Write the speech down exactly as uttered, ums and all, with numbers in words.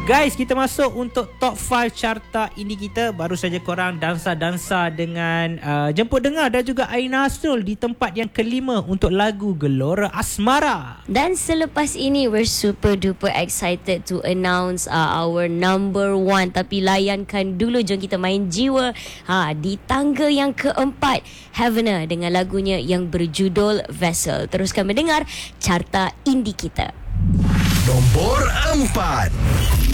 Guys, kita masuk untuk top lima carta indie kita. Baru saja korang dansa-dansa dengan uh, Jemput Dengar dan juga Aina Asrul di tempat yang kelima untuk lagu Gelora Asmara. Dan selepas ini, we're super duper excited to announce uh, our number one. Tapi layankan dulu, jom kita main jiwa. Ha, di tangga yang keempat, Heavener dengan lagunya yang berjudul Vessel. Teruskan mendengar carta indie kita. Nombor empat.